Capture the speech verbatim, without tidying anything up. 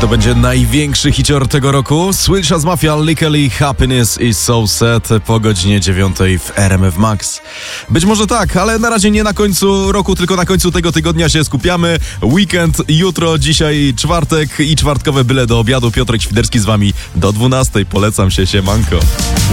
to będzie największy hicior tego roku? Swedish House Mafia, Legally Happiness is So Sad po godzinie dziewiątej w R M F Max. Być może tak, ale na razie nie na końcu roku, tylko na końcu tego tygodnia się skupiamy. Weekend jutro, dzisiaj czwartek i czwartkowe byle do obiadu. Piotrek Świderski z wami do dwunastej. Polecam się, siemanko.